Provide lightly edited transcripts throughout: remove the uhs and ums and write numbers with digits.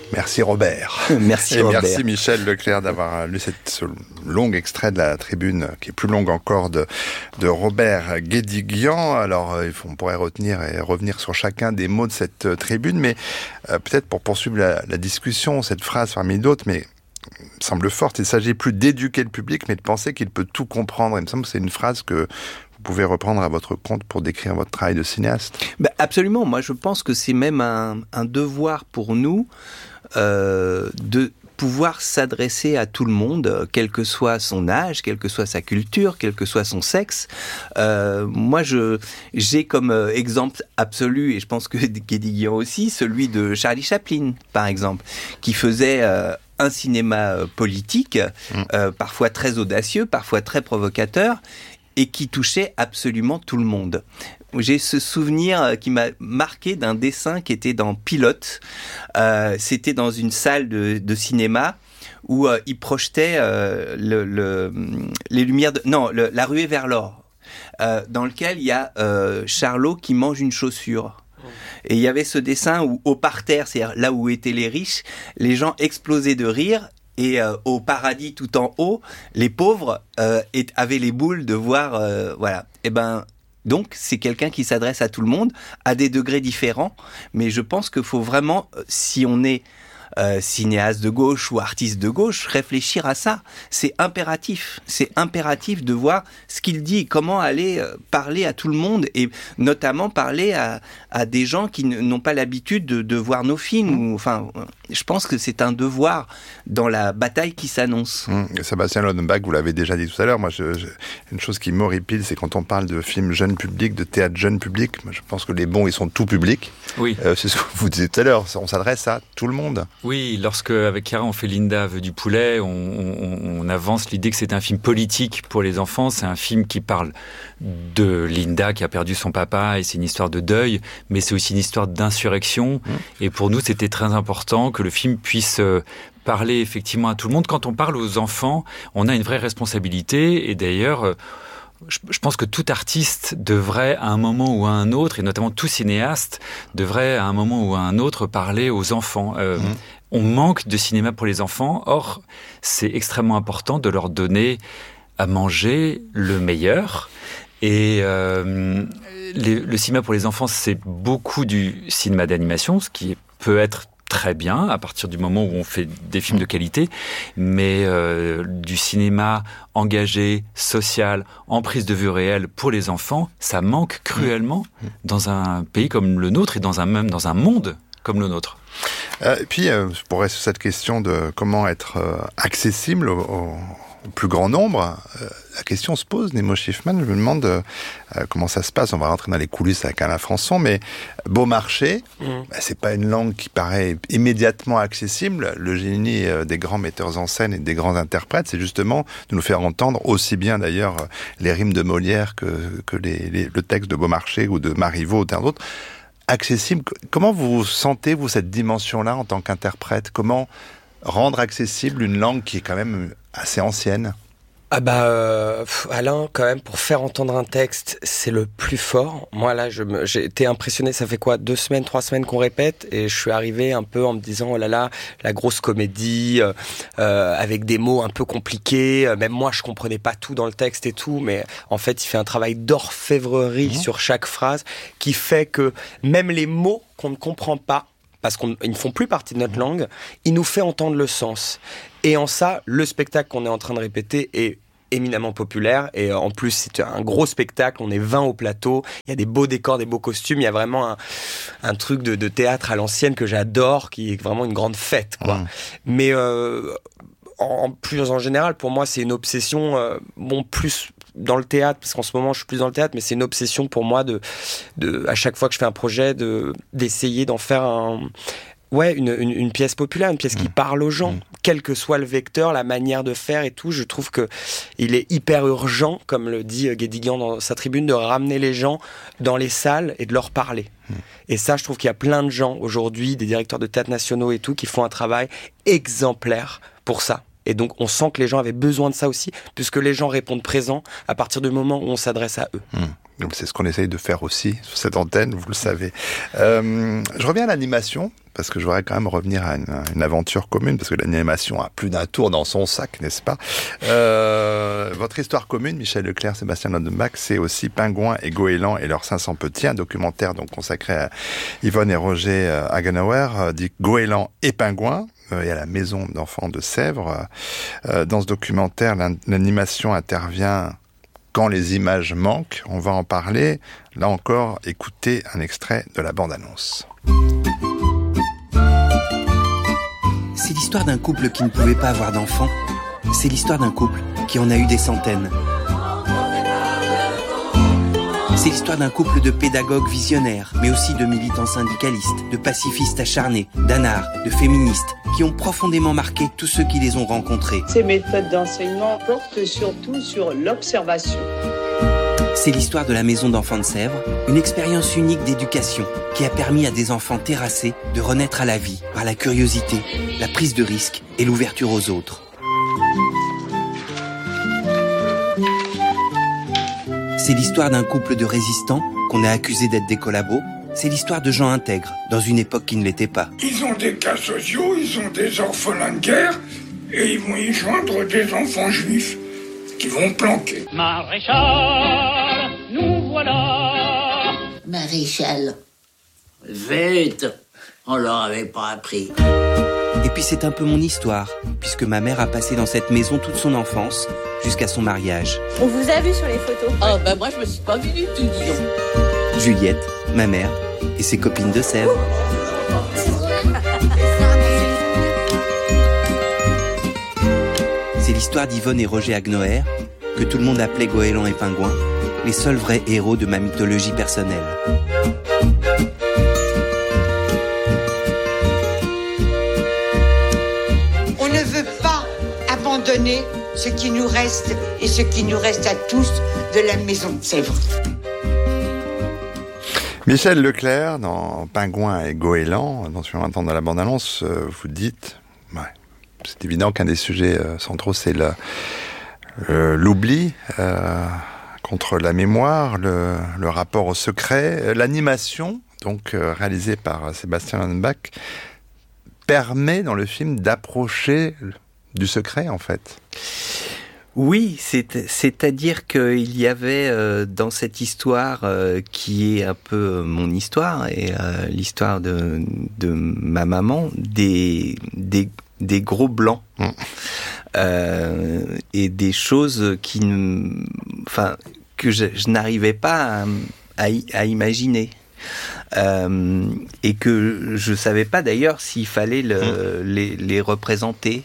Merci Robert. Merci et Robert. Merci ce Leclerc d'avoir lu ce long extrait de la tribune, qui est plus longue encore, de Robert Guédiguian. Alors, on pourrait retenir et revenir sur chacun des mots de cette tribune, mais peut-être pour poursuivre la discussion, cette phrase parmi d'autres, mais semble forte, il ne s'agit plus d'éduquer le public, mais de penser qu'il peut tout comprendre. Il me semble que c'est une phrase que vous pouvez reprendre à votre compte pour décrire votre travail de cinéaste. Absolument, moi je pense que c'est même un devoir pour nous de pouvoir s'adresser à tout le monde, quel que soit son âge, quelle que soit sa culture, quel que soit son sexe. Moi, j'ai comme exemple absolu, et je pense que Guédiguian aussi, celui de Charlie Chaplin, par exemple, qui faisait un cinéma politique, parfois très audacieux, parfois très provocateur, et qui touchait absolument tout le monde. J'ai ce souvenir qui m'a marqué d'un dessin qui était dans Pilote. C'était dans une salle de cinéma où il projetait les lumières la ruée vers l'or, dans lequel il y a Charlot qui mange une chaussure. Et il y avait ce dessin où, au parterre, c'est-à-dire là où étaient les riches, les gens explosaient de rire. Et au paradis tout en haut, les pauvres avaient les boules de voir, voilà. Et donc c'est quelqu'un qui s'adresse à tout le monde, à des degrés différents. Mais je pense qu'il faut vraiment, si on est cinéaste de gauche ou artiste de gauche, réfléchir à ça. C'est impératif de voir ce qu'il dit, comment aller parler à tout le monde et notamment parler à des gens qui n'ont pas l'habitude de voir nos films. Enfin, je pense que c'est un devoir dans la bataille qui s'annonce. Sébastien Lodenbach, vous l'avez déjà dit tout à l'heure, moi, une chose qui m'horripile, c'est quand on parle de films jeune public, de théâtre jeune public, moi, je pense que les bons, ils sont tout public. Oui. C'est ce que vous disiez tout à l'heure, on s'adresse à tout le monde. Oui, lorsque avec Chiara on fait Linda veut du poulet, on avance l'idée que c'est un film politique pour les enfants. C'est un film qui parle de Linda qui a perdu son papa et c'est une histoire de deuil, mais c'est aussi une histoire d'insurrection. Et pour nous, c'était très important que le film puisse parler effectivement à tout le monde. Quand on parle aux enfants, on a une vraie responsabilité. Et d'ailleurs, je pense que tout artiste devrait, à un moment ou à un autre, et notamment tout cinéaste, devrait, à un moment ou à un autre, parler aux enfants. On manque de cinéma pour les enfants. Or, c'est extrêmement important de leur donner à manger le meilleur. Et le cinéma pour les enfants, c'est beaucoup du cinéma d'animation, ce qui peut être très bien à partir du moment où on fait des films de qualité, mais du cinéma engagé, social, en prise de vue réelle pour les enfants, ça manque cruellement dans un pays comme le nôtre et même dans un monde comme le nôtre. Et puis, pour rester sur cette question de comment être accessible au plus grand nombre, la question se pose, Nemo Schiffman, je me demande comment ça se passe. On va rentrer dans les coulisses avec Alain Françon, mais Beaumarchais, c'est pas une langue qui paraît immédiatement accessible. Le génie des grands metteurs en scène et des grands interprètes, c'est justement de nous faire entendre aussi bien d'ailleurs les rimes de Molière que le texte de Beaumarchais ou de Marivaux ou d'un autre, accessible. Comment vous sentez, vous, cette dimension-là en tant qu'interprète? Comment rendre accessible une langue qui est quand même assez ancienne? Alain, quand même, pour faire entendre un texte, c'est le plus fort. Moi, là, j'ai été impressionné. Ça fait quoi, 2 semaines, 3 semaines qu'on répète, et je suis arrivé un peu en me disant, oh là là, la grosse comédie, avec des mots un peu compliqués. Même moi, je comprenais pas tout dans le texte et tout, mais en fait, il fait un travail d'orfèvrerie sur chaque phrase, qui fait que même les mots qu'on ne comprend pas, parce qu'ils ne font plus partie de notre langue, il nous fait entendre le sens. Et en ça, le spectacle qu'on est en train de répéter est éminemment populaire, et en plus c'est un gros spectacle, on est 20 au plateau, il y a des beaux décors, des beaux costumes, il y a vraiment un truc de théâtre à l'ancienne que j'adore, qui est vraiment une grande fête, quoi. Mais en général, pour moi, c'est une obsession, plus dans le théâtre, parce qu'en ce moment, je suis plus dans le théâtre, mais c'est une obsession pour moi à chaque fois que je fais un projet, d'essayer d'en faire une pièce populaire, une pièce qui parle aux gens, quel que soit le vecteur, la manière de faire et tout. Je trouve que il est hyper urgent, comme le dit Guédiguian dans sa tribune, de ramener les gens dans les salles et de leur parler. Et ça, je trouve qu'il y a plein de gens aujourd'hui, des directeurs de théâtre nationaux et tout, qui font un travail exemplaire pour ça. Et donc, on sent que les gens avaient besoin de ça aussi, puisque les gens répondent présent à partir du moment où on s'adresse à eux. Donc, c'est ce qu'on essaye de faire aussi sur cette antenne, vous le savez. Je reviens à l'animation, parce que je voudrais quand même revenir à une aventure commune, parce que l'animation a plus d'un tour dans son sac, n'est-ce pas? Votre histoire commune, Michel Leclerc, Sébastien Landenbach, c'est aussi Pingouin et Goéland et leurs 500 petits, un documentaire donc consacré à Yvonne et Roger Hagenauer, dit Goéland et Pingouin, et à la maison d'enfants de Sèvres. Dans ce documentaire, l'animation intervient quand les images manquent. On va en parler. Là encore, écoutez un extrait de la bande-annonce. C'est l'histoire d'un couple qui ne pouvait pas avoir d'enfants. C'est l'histoire d'un couple qui en a eu des centaines. C'est l'histoire d'un couple de pédagogues visionnaires, mais aussi de militants syndicalistes, de pacifistes acharnés, d'anards, de féministes, qui ont profondément marqué tous ceux qui les ont rencontrés. Ces méthodes d'enseignement portent surtout sur l'observation. C'est l'histoire de la maison d'enfants de Sèvres, une expérience unique d'éducation qui a permis à des enfants terrassés de renaître à la vie par la curiosité, la prise de risque et l'ouverture aux autres. C'est l'histoire d'un couple de résistants qu'on a accusés d'être des collabos. C'est l'histoire de gens intègres, dans une époque qui ne l'était pas. Ils ont des cas sociaux, ils ont des orphelins de guerre, et ils vont y joindre des enfants juifs qui vont planquer. Maréchal, nous voilà. Maréchal, vite, on leur avait pas appris. Et puis c'est un peu mon histoire, puisque ma mère a passé dans cette maison toute son enfance, jusqu'à son mariage. On vous a vu sur les photos. Oh, ben moi je me suis pas vue du tout, disons. Juliette, ma mère, et ses copines de Sèvres. C'est l'histoire d'Yvonne et Roger Hagenauer, que tout le monde appelait Goéland et Pingouin, les seuls vrais héros de ma mythologie personnelle. On ne veut pas abandonner ce qui nous reste et ce qui nous reste à tous de la maison de Sèvres. Michel Leclerc, dans Pingouin et Goéland, dont tu vas entendre dans la bande-annonce, vous dites, ouais, c'est évident qu'un des sujets centraux, c'est l'oubli contre la mémoire, le rapport au secret. L'animation, donc réalisée par Sébastien Landenbach, permet dans le film d'approcher du secret, en fait. Oui, c'est-à-dire qu'il y avait dans cette histoire qui est un peu mon histoire et l'histoire de ma maman, des gros blancs et des choses que je n'arrivais pas à imaginer. Et que je savais pas d'ailleurs s'il fallait les représenter.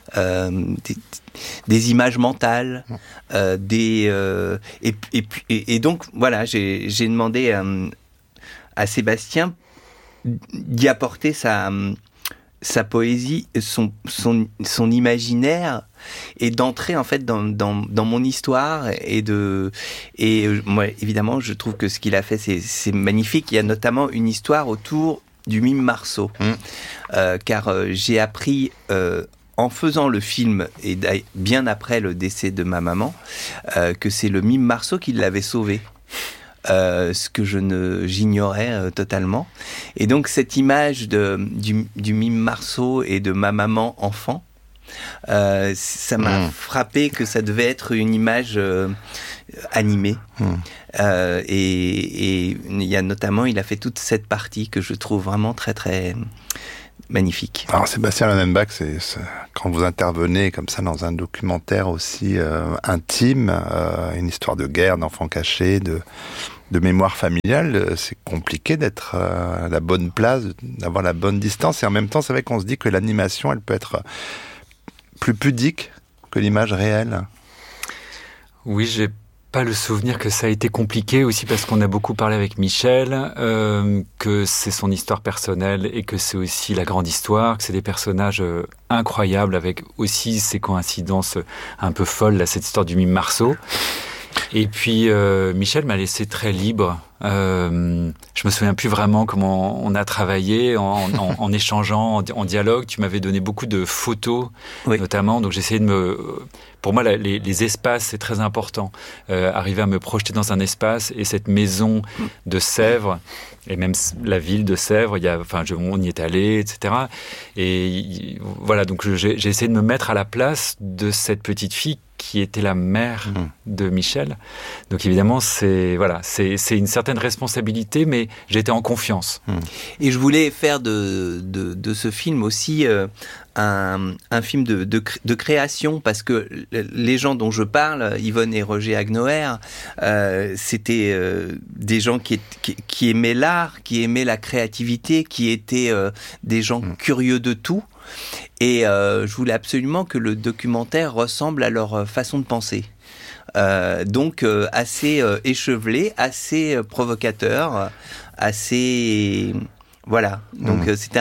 Des images mentales, et donc voilà, j'ai demandé à Sébastien d'y apporter sa poésie, son imaginaire, et d'entrer en fait dans mon histoire et moi évidemment je trouve que ce qu'il a fait c'est magnifique. Il y a notamment une histoire autour du mime Marceau, car j'ai appris en faisant le film, et bien après le décès de ma maman, que c'est le mime Marceau qui l'avait sauvé. Ce que j'ignorais totalement. Et donc cette image du mime Marceau et de ma maman enfant, ça m'a frappé que ça devait être une image animée. Et il a fait toute cette partie que je trouve vraiment très très magnifique. Alors Sébastien Landenbach, c'est quand vous intervenez comme ça dans un documentaire aussi intime, une histoire de guerre, d'enfants cachés, de mémoire familiale, c'est compliqué d'être à la bonne place, d'avoir la bonne distance, et en même temps c'est vrai qu'on se dit que l'animation elle peut être plus pudique que l'image réelle. Oui, j'ai pas le souvenir que ça a été compliqué, aussi parce qu'on a beaucoup parlé avec Michel, que c'est son histoire personnelle et que c'est aussi la grande histoire, que c'est des personnages incroyables avec aussi ces coïncidences un peu folles, là, cette histoire du mime Marceau. Et puis Michel m'a laissé très libre. Je me souviens plus vraiment comment on a travaillé en échangeant, en dialogue. Tu m'avais donné beaucoup de photos, notamment. Donc j'essayais pour moi, les espaces, c'est très important. Arriver à me projeter dans un espace, et cette maison de Sèvres, et même la ville de Sèvres, on y est allé, etc. Et voilà, donc j'ai essayé de me mettre à la place de cette petite fille qui était la mère de Michel. Donc évidemment, c'est une certaine responsabilité, mais j'étais en confiance. Et je voulais faire de ce film aussi un film de création, parce que les gens dont je parle, Yvonne et Roger Agnoer, c'était des gens qui aimaient l'art, qui aimaient la créativité, qui étaient des gens curieux de tout. Et je voulais absolument que le documentaire ressemble à leur façon de penser. Donc assez échevelé, assez provocateur, assez... Voilà. Donc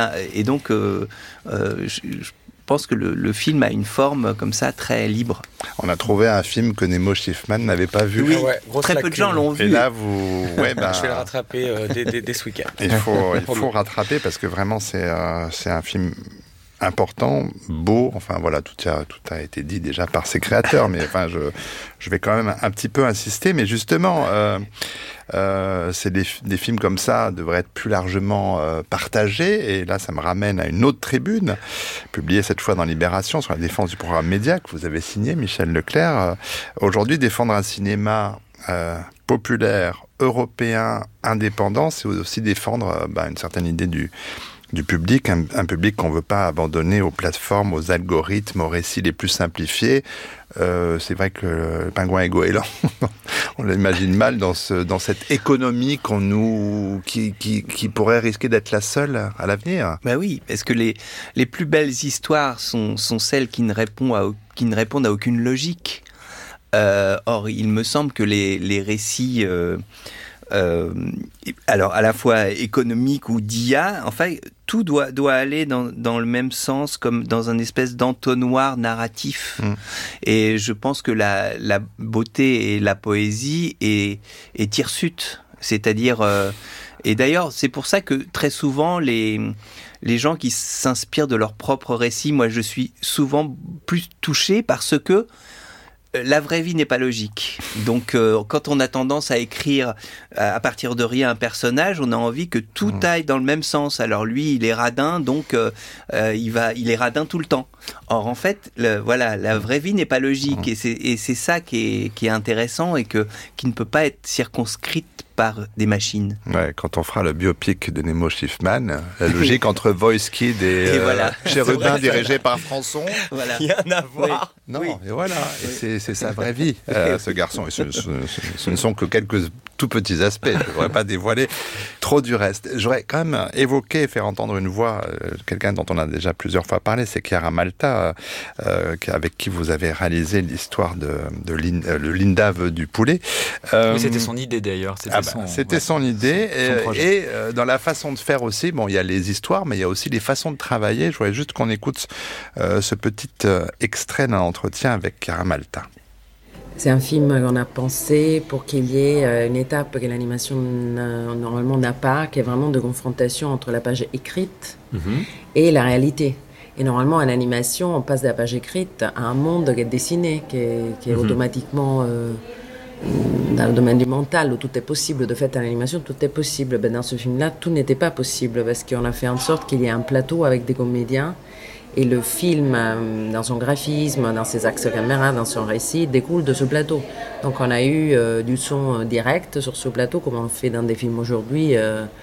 je pense que le film a une forme comme ça très libre. On a trouvé un film que Nemo Schiffman n'avait pas vu. Oui, très peu de gens l'ont vu. Et là, je vais le rattraper dès ce week-end. Il faut rattraper, parce que vraiment, c'est un film important, beau, enfin voilà, tout a été dit déjà par ses créateurs, mais enfin je vais quand même un petit peu insister, mais justement c'est des films comme ça devraient être plus largement partagés, et là ça me ramène à une autre tribune publiée cette fois dans Libération sur la défense du programme Média que vous avez signé, Michel Leclerc. Aujourd'hui, défendre un cinéma populaire, européen, indépendant, c'est aussi défendre une certaine idée du public, un public qu'on ne veut pas abandonner aux plateformes, aux algorithmes, aux récits les plus simplifiés. C'est vrai que le Pingouin et Goéland, on l'imagine mal dans cette économie qui pourrait risquer d'être la seule à l'avenir. Ben oui, parce que les plus belles histoires sont celles qui ne répondent à aucune logique. Or, il me semble que les récits... alors à la fois économique ou d'IA, enfin tout doit aller dans le même sens, comme dans un espèce d'entonnoir narratif. Et je pense que la beauté et la poésie est hirsute, c'est-à-dire et d'ailleurs c'est pour ça que très souvent les gens qui s'inspirent de leur propre récit, moi je suis souvent plus touché parce que la vraie vie n'est pas logique. Donc, quand on a tendance à écrire à partir de rien un personnage, on a envie que tout aille dans le même sens. Alors lui, il est radin, donc il est radin tout le temps. Or, en fait, la vraie vie n'est pas logique, et c'est ça qui est intéressant, et qui ne peut pas être circonscrite par des machines. Ouais, quand on fera le biopic de Nemo Schiffman, la logique entre Voice Kid et Chérubin dirigé par Françon, rien à voir. Oui. Non, et voilà, et c'est sa vraie vie, ce garçon. Et ce ne sont que quelques tout petits aspects, je ne devrais pas dévoiler trop du reste. J'aurais quand même évoqué et faire entendre une voix, quelqu'un dont on a déjà plusieurs fois parlé, c'est Chiara Malta, avec qui vous avez réalisé l'histoire de Linda veut du poulet. Oui, c'était son idée d'ailleurs. C'était son idée, et dans la façon de faire aussi, il y a les histoires, mais il y a aussi les façons de travailler. Je voudrais juste qu'on écoute ce petit extrait d'un entretien avec Chiara Malta. C'est un film qu'on a pensé pour qu'il y ait une étape que l'animation normalement n'a pas, qui est vraiment de confrontation entre la page écrite et la réalité. Et normalement, en animation, on passe de la page écrite à un monde qui est dessiné, qui est automatiquement dans le domaine du mental, où tout est possible. De fait, en animation, tout est possible. Dans ce film-là, tout n'était pas possible, parce qu'on a fait en sorte qu'il y ait un plateau avec des comédiens. Et le film, dans son graphisme, dans ses axes caméra, dans son récit, découle de ce plateau. Donc on a eu du son direct sur ce plateau, comme on fait dans des films aujourd'hui,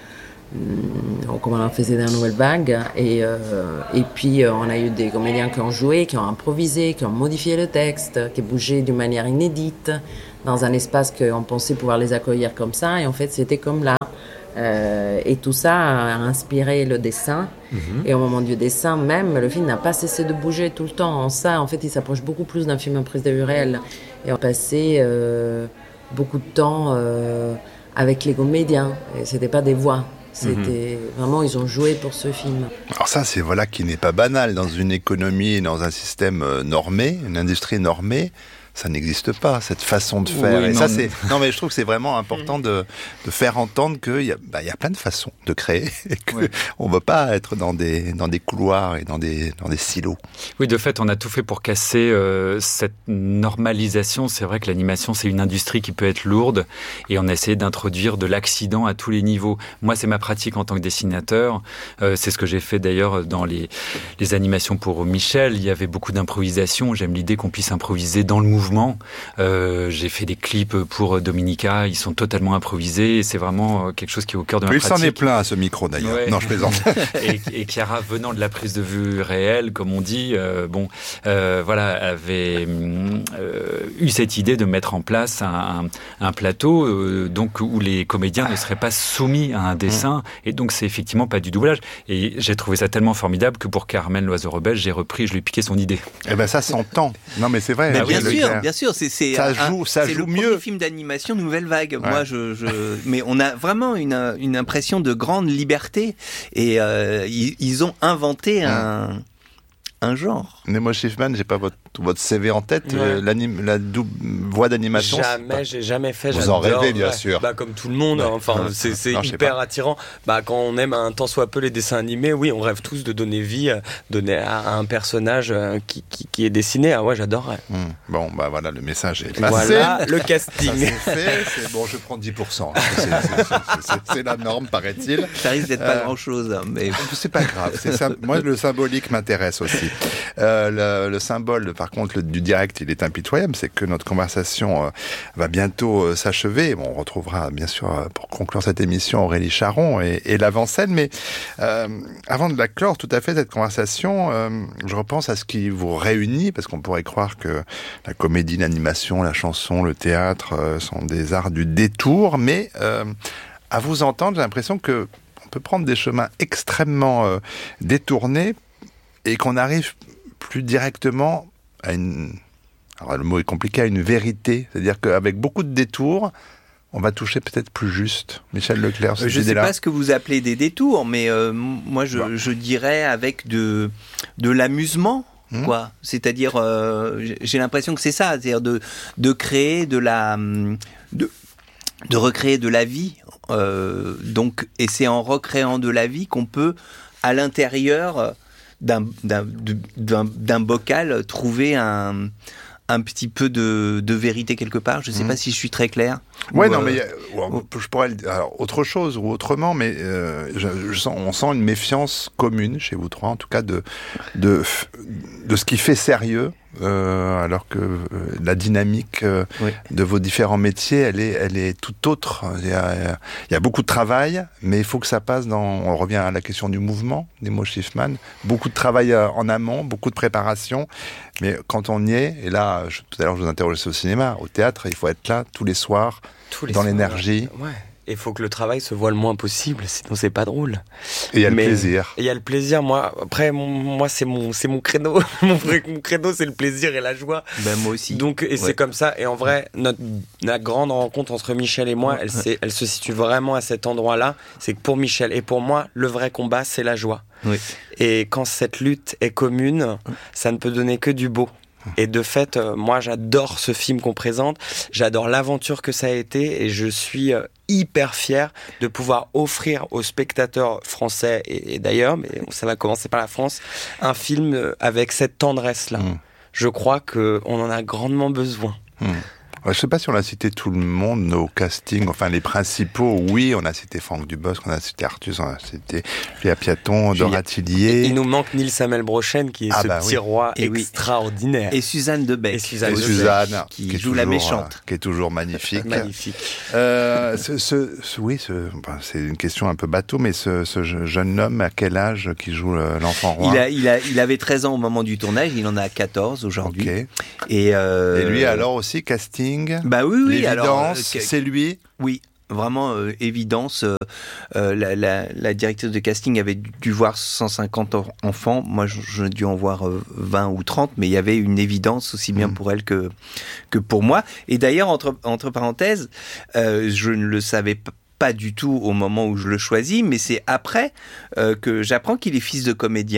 comme on en faisait dans Nouvelle Vague. Et puis on a eu des comédiens qui ont joué, qui ont improvisé, qui ont modifié le texte, qui bougeaient d'une manière inédite, dans un espace qu'on pensait pouvoir les accueillir comme ça. Et en fait, c'était comme là. Et tout ça a inspiré le dessin. Et au moment du dessin même, le film n'a pas cessé de bouger tout le temps. Ça, en fait, il s'approche beaucoup plus d'un film à prise de vue réelle. Et on passait beaucoup de temps avec les comédiens. Et c'était pas des voix. C'était vraiment, ils ont joué pour ce film. Alors ça, c'est qui n'est pas banal dans une économie, dans un système normé, une industrie normée. ça n'existe pas, cette façon de faire. Oui, et non, ça, non, mais je trouve que c'est vraiment important de faire entendre qu'il y a plein de façons de créer et qu'on ne veut pas être dans des couloirs et dans des silos. Oui, de fait, on a tout fait pour casser cette normalisation. C'est vrai que l'animation, c'est une industrie qui peut être lourde et on a essayé d'introduire de l'accident à tous les niveaux. Moi, c'est ma pratique en tant que dessinateur. C'est ce que j'ai fait d'ailleurs dans les animations pour Michel. Il y avait beaucoup d'improvisation. J'aime l'idée qu'on puisse improviser dans le mouvement. J'ai fait des clips pour Dominica. Ils sont totalement improvisés. Et c'est vraiment quelque chose qui est au cœur de ma pratique. Il s'en est plein à ce micro d'ailleurs. Ouais. Non, je plaisante. et Chiara, venant de la prise de vue réelle, comme on dit, avait eu cette idée de mettre en place un plateau donc où les comédiens ne seraient pas soumis à un dessin. Et donc, c'est effectivement pas du doublage. Et j'ai trouvé ça tellement formidable que pour Carmen l'oiseau rebelle, j'ai repris, je lui ai piqué son idée. Eh ben ça s'entend. Non mais c'est vrai. Mais bien sûr, c'est ça joue le mieux. Premier film d'animation Nouvelle Vague. Ouais. Moi, mais on a vraiment une impression de grande liberté et ils ont inventé un genre. Nemo Schiffman, j'ai pas votre CV en tête. La voix d'animation. J'ai jamais fait. Vous en rêvez, bien sûr. Comme tout le monde. C'est hyper attirant. Quand on aime un tant soit peu les dessins animés, oui, on rêve tous de donner vie, à un personnage qui est dessiné. Ah ouais, j'adorerais. Bon, voilà, le message est passé. Voilà le casting. Ça, c'est bon, je prends 10%. C'est la norme, paraît-il. Ça risque d'être pas grand-chose, mais c'est pas grave. Moi, le symbolique m'intéresse aussi. Le symbole, par contre, du direct, il est impitoyable. C'est que notre conversation va bientôt s'achever. Bon, on retrouvera, bien sûr, pour conclure cette émission, Aurélie Charon et l'avant-scène. Mais avant de la clore, tout à fait, cette conversation, je repense à ce qui vous réunit, parce qu'on pourrait croire que la comédie, l'animation, la chanson, le théâtre sont des arts du détour. Mais à vous entendre, j'ai l'impression que on peut prendre des chemins extrêmement détournés et qu'on arrive plus directement à alors le mot est compliqué, à une vérité. C'est-à-dire qu'avec beaucoup de détours, on va toucher peut-être plus juste. Michel Leclerc, je ne sais pas ce que vous appelez des détours, mais moi je dirais avec de l'amusement. Quoi. C'est-à-dire, j'ai l'impression que c'est ça, c'est-à-dire de créer de recréer de la vie. Donc, et c'est en recréant de la vie qu'on peut, à l'intérieur d'un bocal, trouver un petit peu de vérité quelque part. Je ne sais pas si je suis très clair. Ouais, non, mais je pourrais alors, autre chose ou autrement, mais on sent une méfiance commune chez vous trois, en tout cas de ce qui fait sérieux, alors que la dynamique de vos différents métiers, elle est tout autre. Il y a beaucoup de travail, mais il faut que ça passe on revient à la question du mouvement, Nemo Schiffman, beaucoup de travail en amont, beaucoup de préparation, mais quand on y est, et là, tout à l'heure je vous interrogeais au cinéma, au théâtre, il faut être là tous les soirs, dans l'énergie. Ouais. Il faut que le travail se voit le moins possible, sinon c'est pas drôle. Et il y a le plaisir. Il y a le plaisir. Moi, c'est mon créneau. mon créneau, c'est le plaisir et la joie. Ben moi aussi. Donc, c'est comme ça. Et en vrai, la grande rencontre entre Michel et moi, elle se situe vraiment à cet endroit-là. C'est que pour Michel et pour moi, le vrai combat, c'est la joie. Oui. Et quand cette lutte est commune, ça ne peut donner que du beau. Et de fait, moi j'adore ce film qu'on présente, j'adore l'aventure que ça a été et je suis hyper fier de pouvoir offrir aux spectateurs français et d'ailleurs, mais ça va commencer par la France, un film avec cette tendresse-là. Je crois qu'on en a grandement besoin. Je ne sais pas si on a cité tout le monde, nos castings, enfin les principaux, oui, on a cité Franck Dubosc, on a cité Artus, on a cité Julia Piaton, Dora Tillier. Il nous manque Nils Samuel Brochen, qui est ce petit roi extraordinaire. Et Suzanne Debec. Suzanne, qui joue la méchante. Qui est toujours magnifique. Magnifique. C'est une question un peu bateau, mais ce jeune homme, à quel âge qui joue l'enfant roi? Il avait 13 ans au moment du tournage, il en a 14 aujourd'hui. Okay. Et lui alors aussi, casting? Bah oui, l'évidence, alors c'est lui. Oui, vraiment évidence. La directrice de casting avait dû voir 150 enfants. Moi, j'ai dû en voir 20 ou 30, mais il y avait une évidence aussi bien pour elle que pour moi. Et d'ailleurs, entre parenthèses, je ne le savais pas du tout au moment où je le choisis, mais c'est après que j'apprends qu'il est fils de comédien.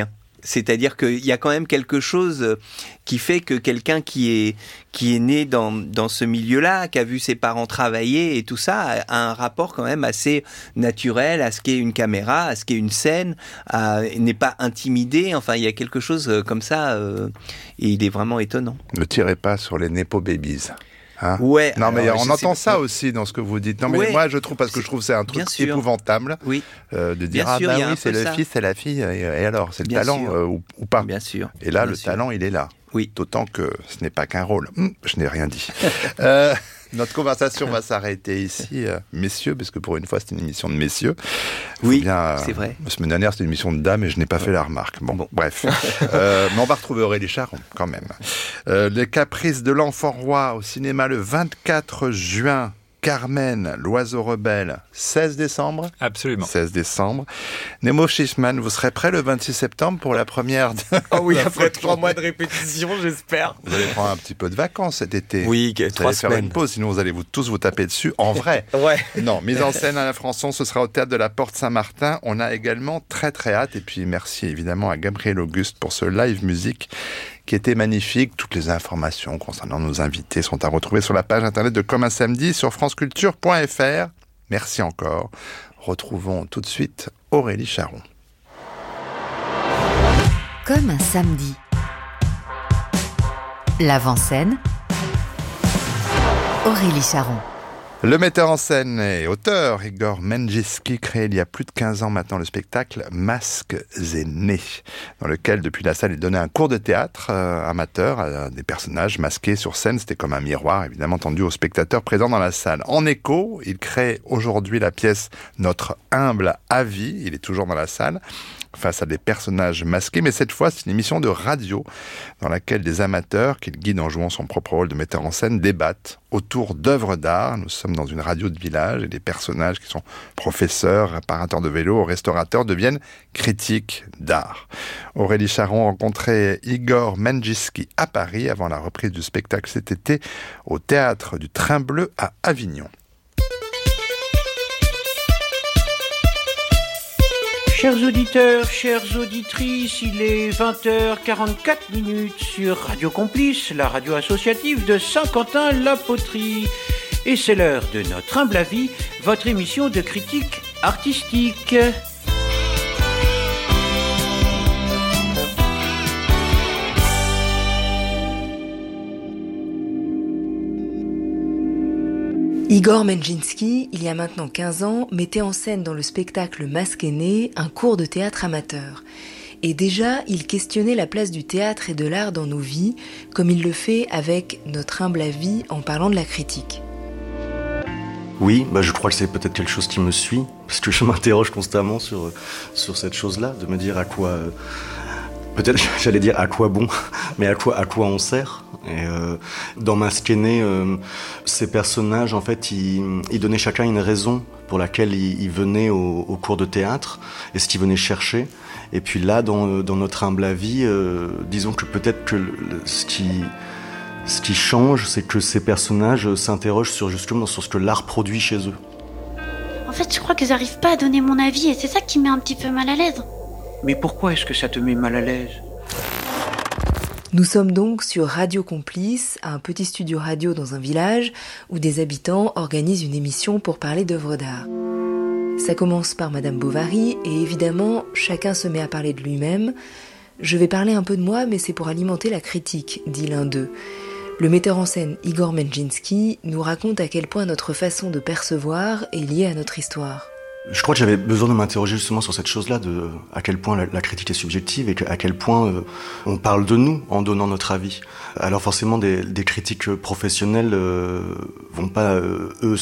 C'est-à-dire qu'il y a quand même quelque chose qui fait que quelqu'un qui est né dans ce milieu-là, qui a vu ses parents travailler et tout ça, a un rapport quand même assez naturel à ce qu'est une caméra, à ce qu'est une scène, n'est pas intimidé. Enfin, il y a quelque chose comme ça, et il est vraiment étonnant. Ne tirez pas sur les Nepo Babies. Hein? Ouais. Non, mais on entend ça aussi dans ce que vous dites. Non, mais moi, je trouve, parce que je trouve que c'est un truc épouvantable de dire, sûr, oui, c'est le fils, c'est la fille, et alors, c'est le talent ou pas. Bien sûr. Et là, le talent, il est là. Oui. D'autant que ce n'est pas qu'un rôle. Je n'ai rien dit. Notre conversation va s'arrêter ici, messieurs, parce que pour une fois, c'est une émission de messieurs. C'est vrai. La semaine dernière, c'était une émission de dames et je n'ai pas fait la remarque. Bon. Bref. Mais on va retrouver Aurélie Charron, quand même. Les Caprices de l'Enfant Roi au cinéma le 24 juin. Carmen, l'oiseau rebelle, 16 décembre. Absolument. 16 décembre. Nemo Schiffman, vous serez prêt le 26 septembre pour la première de... Oh oui, après 3 mois de répétition, j'espère. Vous allez prendre un petit peu de vacances cet été. Oui, 3 semaines. Vous allez faire une pause, sinon vous allez tous vous taper dessus, en vrai. Ouais. Non, mise en scène à la Françon, ce sera au Théâtre de la Porte Saint-Martin. On a également très très hâte. Et puis merci évidemment à Gabriel Auguste pour ce live musique qui était magnifique. Toutes les informations concernant nos invités sont à retrouver sur la page internet de Comme un samedi sur franceculture.fr. Merci encore. Retrouvons tout de suite Aurélie Charron. Comme un samedi. L'avant-scène. Aurélie Charron. Le metteur en scène et auteur Igor Menjinski crée il y a plus de 15 ans maintenant le spectacle Masques et Nez, dans lequel depuis la salle il donnait un cours de théâtre amateur à des personnages masqués sur scène. C'était comme un miroir évidemment tendu aux spectateurs présents dans la salle. En écho, il crée aujourd'hui la pièce Notre humble avis, il est toujours dans la salle, face à des personnages masqués, mais cette fois c'est une émission de radio dans laquelle des amateurs, qu'il guide en jouant son propre rôle de metteur en scène, débattent autour d'œuvres d'art. Nous sommes dans une radio de village et des personnages qui sont professeurs, réparateurs de vélos, restaurateurs deviennent critiques d'art. Aurélie Charron rencontrait Igor Menjinski à Paris avant la reprise du spectacle cet été au Théâtre du Train Bleu à Avignon. Chers auditeurs, chères auditrices, il est 20h44 sur Radio Complice, la radio associative de Saint-Quentin-la-Poterie. Et c'est l'heure de Notre humble avis, votre émission de critique artistique. Igor Menjinski, il y a maintenant 15 ans, mettait en scène dans le spectacle Masques et Nez un cours de théâtre amateur. Et déjà, il questionnait la place du théâtre et de l'art dans nos vies, comme il le fait avec Notre humble avis en parlant de la critique. Oui, je crois que c'est peut-être quelque chose qui me suit, parce que je m'interroge constamment sur cette chose-là, de me dire à quoi... peut-être j'allais dire à quoi bon, mais à quoi on sert. Et dans Masques et Nez, ces personnages, en fait, ils donnaient chacun une raison pour laquelle ils venaient au cours de théâtre et ce qu'ils venaient chercher. Et puis là, dans Notre humble avis, disons que peut-être que ce qui change, c'est que ces personnages s'interrogent justement sur ce que l'art produit chez eux. En fait, je crois que j'arrive pas à donner mon avis et c'est ça qui me met un petit peu mal à l'aise. Mais pourquoi est-ce que ça te met mal à l'aise ? Nous sommes donc sur Radio Complice, un petit studio radio dans un village où des habitants organisent une émission pour parler d'œuvres d'art. Ça commence par Madame Bovary et évidemment, chacun se met à parler de lui-même. Je vais parler un peu de moi, mais c'est pour alimenter la critique, dit l'un d'eux. Le metteur en scène Igor Menjinski nous raconte à quel point notre façon de percevoir est liée à notre histoire. Je crois que j'avais besoin de m'interroger justement sur cette chose-là, à quel point la critique est subjective et à quel point on parle de nous en donnant notre avis. Alors forcément, des critiques professionnels vont pas, eux,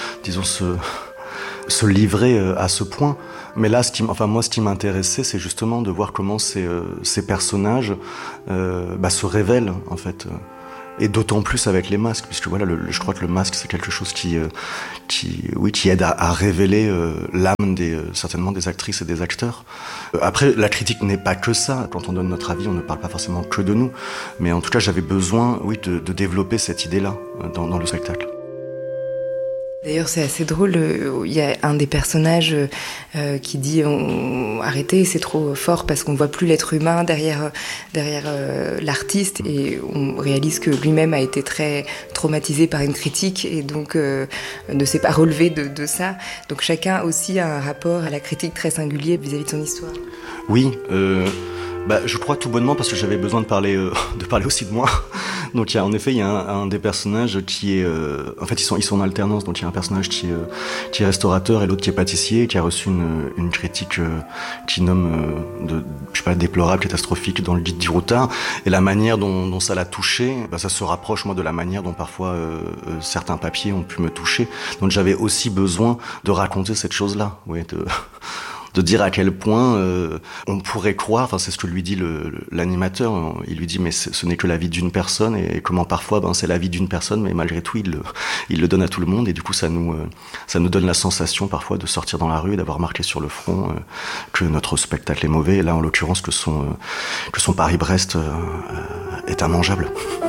se livrer à ce point. Mais là, ce qui m'intéressait, c'est justement de voir comment ces personnages se révèlent, en fait. Et d'autant plus avec les masques, puisque voilà, je crois que le masque, c'est quelque chose qui aide à révéler l'âme certainement des actrices et des acteurs. Après, la critique n'est pas que ça. Quand on donne notre avis, on ne parle pas forcément que de nous. Mais en tout cas, j'avais besoin, de développer cette idée-là dans le spectacle. D'ailleurs, c'est assez drôle. Il y a un des personnages qui dit arrêtez, c'est trop fort parce qu'on voit plus l'être humain derrière l'artiste, et on réalise que lui-même a été très traumatisé par une critique et donc ne s'est pas relevé de ça. Donc chacun aussi a un rapport à la critique très singulier vis-à-vis de son histoire. Oui. Je crois tout bonnement parce que j'avais besoin de parler aussi de moi. Donc en effet il y a un des personnages qui est en fait ils sont en alternance. Donc il y a un personnage qui est restaurateur et l'autre qui est pâtissier, qui a reçu une critique qui nomme déplorable, catastrophique dans le guide du routard, et la manière dont ça l'a touché, ça se rapproche moi de la manière dont parfois certains papiers ont pu me toucher. Donc j'avais aussi besoin de raconter cette chose-là, de dire à quel point on pourrait croire, enfin c'est ce que lui dit l'animateur, il lui dit mais ce n'est que la vie d'une personne, et comment parfois c'est la vie d'une personne, mais malgré tout il le donne à tout le monde, et du coup ça nous donne la sensation parfois de sortir dans la rue et d'avoir marqué sur le front que notre spectacle est mauvais, et là en l'occurrence que son Paris-Brest est immangeable.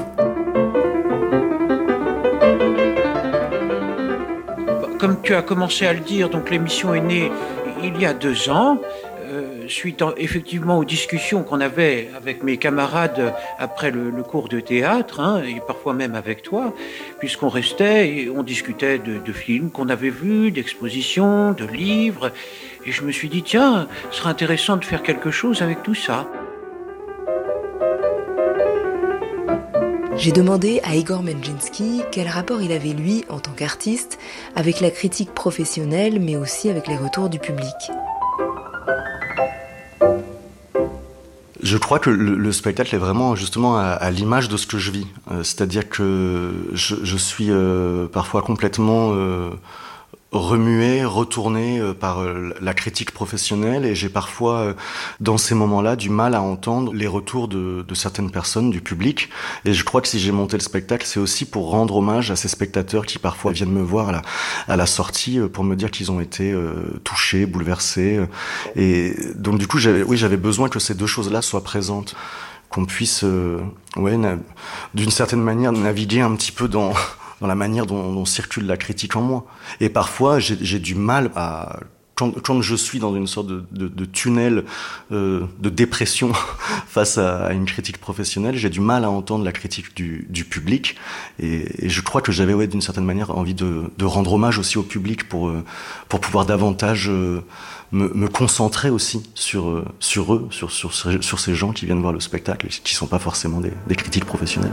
Comme tu as commencé à le dire, donc l'émission est née il y a 2 ans, suite effectivement aux discussions qu'on avait avec mes camarades après le cours de théâtre, et parfois même avec toi, puisqu'on restait et on discutait de films qu'on avait vus, d'expositions, de livres, et je me suis dit, tiens, ce serait intéressant de faire quelque chose avec tout ça. J'ai demandé à Igor Menjinski quel rapport il avait, lui, en tant qu'artiste, avec la critique professionnelle, mais aussi avec les retours du public. Je crois que le spectacle est vraiment justement à l'image de ce que je vis. C'est-à-dire que je suis parfois complètement remué, retourné par la critique professionnelle, et j'ai parfois dans ces moments-là du mal à entendre les retours de certaines personnes, du public, et je crois que si j'ai monté le spectacle, c'est aussi pour rendre hommage à ces spectateurs qui parfois viennent me voir à la sortie pour me dire qu'ils ont été touchés, bouleversés, et donc du coup j'avais besoin que ces deux choses-là soient présentes, qu'on puisse d'une certaine manière naviguer un petit peu dans la manière dont circule la critique en moi. Et parfois, j'ai du mal à... Quand je suis dans une sorte de tunnel de dépression face à une critique professionnelle, j'ai du mal à entendre la critique du public. Et je crois que j'avais, d'une certaine manière, envie de rendre hommage aussi au public pour pouvoir davantage me concentrer aussi sur eux, sur ces gens qui viennent voir le spectacle, qui ne sont pas forcément des critiques professionnels.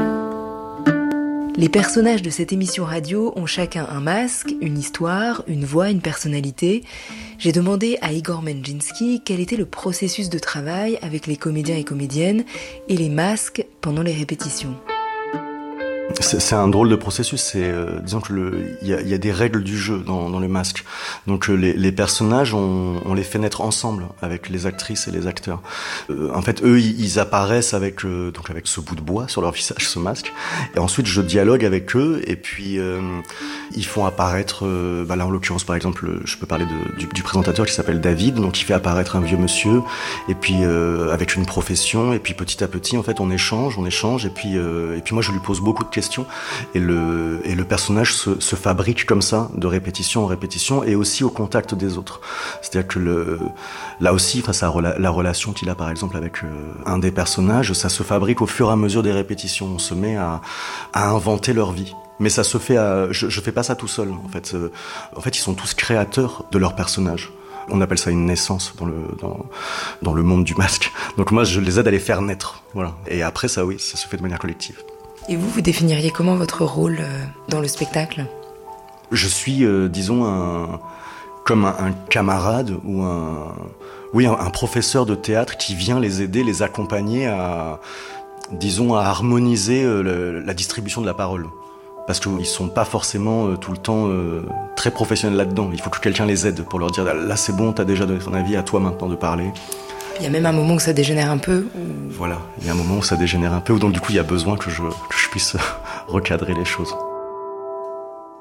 Les personnages de cette émission radio ont chacun un masque, une histoire, une voix, une personnalité. J'ai demandé à Igor Menjinski quel était le processus de travail avec les comédiens et comédiennes et les masques pendant les répétitions. C'est un drôle de processus. Disons que il y a des règles du jeu dans le masque. Donc les personnages, on les fait naître ensemble avec les actrices et les acteurs. En fait, eux, ils apparaissent avec ce bout de bois sur leur visage, ce masque. Et ensuite, je dialogue avec eux. Et puis ils font apparaître. Là, en l'occurrence, par exemple, je peux parler du présentateur qui s'appelle David. Donc, il fait apparaître un vieux monsieur. Et puis avec une profession. Et puis petit à petit, en fait, on échange. Et puis moi, je lui pose beaucoup de questions, et le personnage se fabrique comme ça, de répétition en répétition, et aussi au contact des autres. C'est-à-dire que là aussi, face à la relation qu'il a par exemple avec un des personnages, ça se fabrique au fur et à mesure des répétitions. On se met à inventer leur vie. Mais ça se fait je fais pas ça tout seul, en fait. En fait, ils sont tous créateurs de leur personnage. On appelle ça une naissance dans le monde du masque. Donc moi, je les aide à les faire naître. Voilà. Et après, ça se fait de manière collective. Et vous définiriez comment votre rôle dans le spectacle ? Je suis, disons, comme un camarade ou un professeur de théâtre qui vient les aider, les accompagner à harmoniser la distribution de la parole. Parce qu'ils sont pas forcément tout le temps très professionnels là-dedans. Il faut que quelqu'un les aide pour leur dire « Là, c'est bon, t'as déjà donné ton avis, à toi maintenant de parler ». Il y a même un moment où ça dégénère un peu Voilà, il y a un moment où ça dégénère un peu, où donc du coup il y a besoin que je puisse recadrer les choses. Non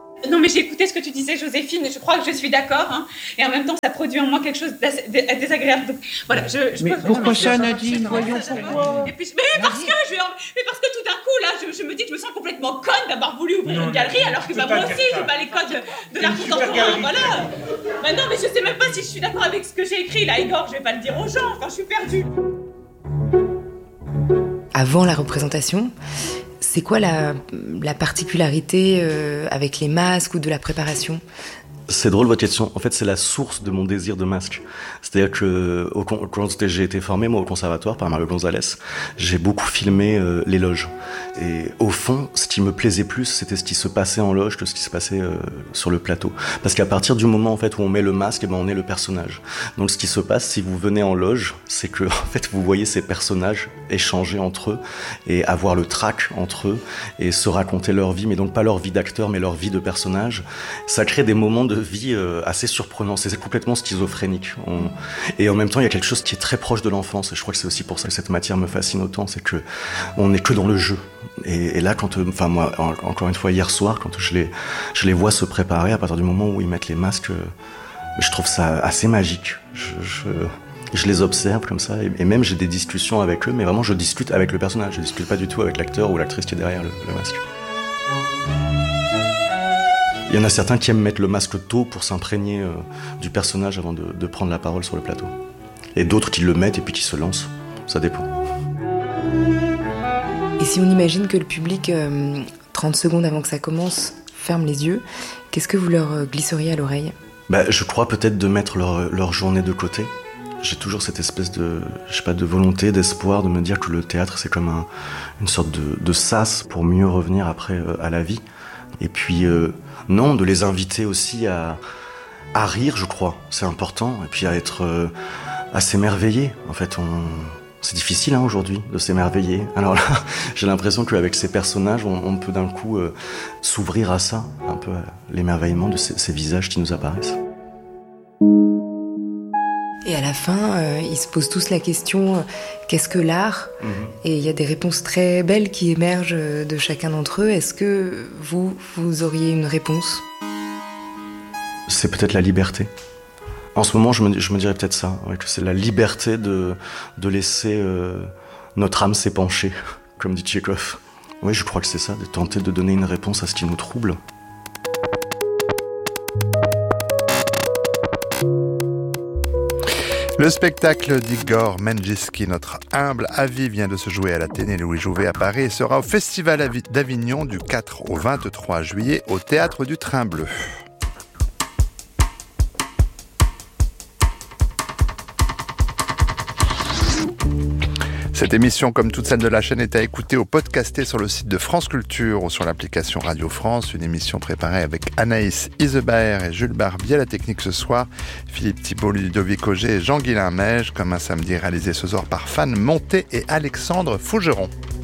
mais j'ai écouté ce que tu disais, Joséphine, et je crois que je suis d'accord. Hein, et en même temps, ça produit en moi quelque chose de désagréable. Donc, voilà, mais pourquoi ça, Nadine? Voyons pourquoi. Mais parce que tout d'un coup, là, je me dis que je me sens complètement conne d'avoir voulu ouvrir une galerie, alors que moi aussi, j'ai pas les codes de l'art contemporain. Voilà. Bah non, mais je sais même pas si je suis d'accord avec ce que j'ai écrit là, Igor. Je vais pas le dire aux gens. Enfin, je suis perdue. Avant la représentation, c'est quoi la particularité avec les masques ou de la préparation ? C'est drôle votre question. En fait, c'est la source de mon désir de masque. C'est-à-dire que quand j'ai été formé, moi, au conservatoire, par Mario Gonzalez, j'ai beaucoup filmé les loges. Et au fond, ce qui me plaisait plus, c'était ce qui se passait en loge que ce qui se passait sur le plateau. Parce qu'à partir du moment, en fait, où on met le masque, eh ben, on est le personnage. Donc, ce qui se passe, si vous venez en loge, c'est que, en fait, vous voyez ces personnages échanger entre eux et avoir le trac entre eux et se raconter leur vie, mais donc pas leur vie d'acteur, mais leur vie de personnage. Ça crée des moments de vie assez surprenants. C'est complètement schizophrénique. Et en même temps, il y a quelque chose qui est très proche de l'enfance. Et je crois que c'est aussi pour ça que cette matière me fascine autant. C'est que on n'est que dans le jeu. Et là, moi, encore une fois, hier soir, quand je les vois se préparer, à partir du moment où ils mettent les masques, je trouve ça assez magique. Je les observe comme ça, et même j'ai des discussions avec eux, mais vraiment je discute avec le personnage. Je discute pas du tout avec l'acteur ou l'actrice qui est derrière le masque. Il y en a certains qui aiment mettre le masque tôt pour s'imprégner du personnage avant de prendre la parole sur le plateau. Et d'autres qui le mettent et puis qui se lancent. Ça dépend. Et si on imagine que le public, 30 secondes avant que ça commence, ferme les yeux, qu'est-ce que vous leur glisseriez à l'oreille ? Je crois peut-être de mettre leur journée de côté. J'ai toujours cette espèce de volonté, d'espoir, de me dire que le théâtre, c'est comme une sorte de sas pour mieux revenir après à la vie. Et puis, non, de les inviter aussi à rire, je crois. C'est important. Et puis à être à s'émerveiller. En fait, c'est difficile aujourd'hui de s'émerveiller. Alors là, j'ai l'impression qu'avec ces personnages, on peut d'un coup s'ouvrir à ça, un peu à l'émerveillement de ces visages qui nous apparaissent. Et à la fin, ils se posent tous la question qu'est-ce que l'art ? Et il y a des réponses très belles qui émergent de chacun d'entre eux. Est-ce que vous auriez une réponse ? C'est peut-être la liberté. En ce moment, je me dirais peut-être ça, ouais, que c'est la liberté de laisser notre âme s'épancher, comme dit Tchekhov. Oui, je crois que c'est ça, de tenter de donner une réponse à ce qui nous trouble. Le spectacle d'Igor Menjinski, notre humble avis, vient de se jouer à l'Athénée Louis Jouvet à Paris et sera au Festival d'Avignon du 4 au 23 juillet au Théâtre du Train Bleu. Cette émission, comme toutes celles de la chaîne, est à écouter ou podcaster sur le site de France Culture ou sur l'application Radio France. Une émission préparée avec Anaïs Isebaer et Jules Barbier. La technique ce soir, Philippe Thibault, Ludovic Auger et Jean-Guilain Meige. Comme un samedi réalisé ce soir par Fan Monté et Alexandre Fougeron.